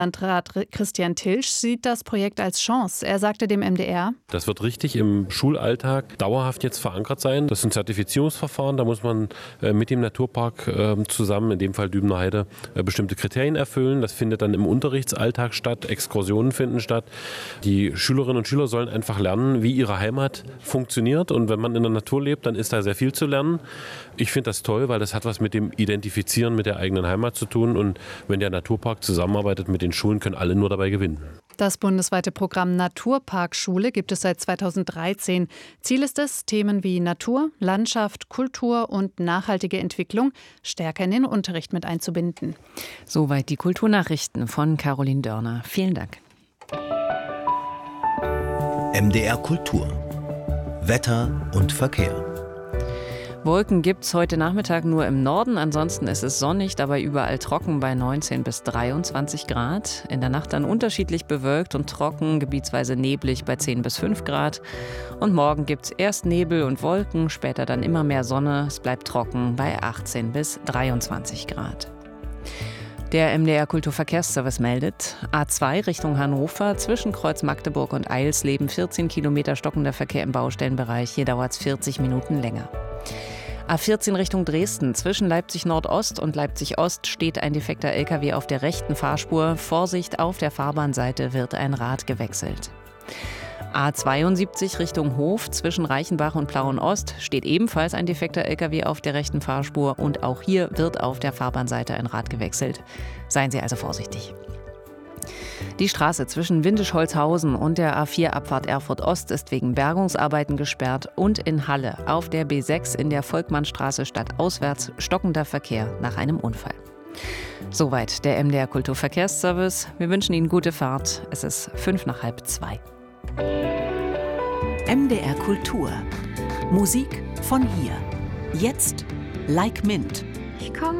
Landrat Christian Tilsch sieht das Projekt als Chance. Er sagte dem MDR: Das wird richtig im Schulalltag dauerhaft jetzt verankert sein. Das ist ein Zertifizierungsverfahren. Da muss man mit dem Naturpark zusammen, in dem Fall Dübener Heide, bestimmte Kriterien erfüllen. Das findet dann im Unterrichtsalltag statt. Exkursionen finden statt. Die Schülerinnen und Schüler sollen einfach lernen, wie ihre Heimat funktioniert. Und wenn man in der Natur lebt, dann ist da sehr viel zu lernen. Ich finde das toll, weil das hat was mit dem Identifizieren mit der eigenen Heimat zu tun. Und wenn der Naturpark zusammenarbeitet mit den Schulen, können alle nur dabei gewinnen. Das bundesweite Programm Naturparkschule gibt es seit 2013. Ziel ist es, Themen wie Natur, Landschaft, Kultur und nachhaltige Entwicklung stärker in den Unterricht mit einzubinden. Soweit die Kulturnachrichten von Caroline Dörner. Vielen Dank. MDR Kultur. Wetter und Verkehr. Wolken gibt's heute Nachmittag nur im Norden, ansonsten ist es sonnig, dabei überall trocken bei 19 bis 23 Grad. In der Nacht dann unterschiedlich bewölkt und trocken, gebietsweise neblig bei 10 bis 5 Grad. Und morgen gibt's erst Nebel und Wolken, später dann immer mehr Sonne. Es bleibt trocken bei 18 bis 23 Grad. Der MDR Kulturverkehrsservice meldet: A2 Richtung Hannover, zwischen Kreuz Magdeburg und Eilsleben 14 Kilometer stockender Verkehr im Baustellenbereich. Hier dauert es 40 Minuten länger. A14 Richtung Dresden, zwischen Leipzig Nordost und Leipzig Ost steht ein defekter LKW auf der rechten Fahrspur. Vorsicht, auf der Fahrbahnseite wird ein Rad gewechselt. A72 Richtung Hof, zwischen Reichenbach und Plauen-Ost steht ebenfalls ein defekter LKW auf der rechten Fahrspur und auch hier wird auf der Fahrbahnseite ein Rad gewechselt. Seien Sie also vorsichtig. Die Straße zwischen Windisch-Holzhausen und der A4-Abfahrt Erfurt-Ost ist wegen Bergungsarbeiten gesperrt und in Halle auf der B6 in der Volkmannstraße stadtauswärts stockender Verkehr nach einem Unfall. Soweit der MDR Kulturverkehrsservice. Wir wünschen Ihnen gute Fahrt. Es ist 1:55. MDR Kultur. Musik von hier. Jetzt Like Mint. Ich komme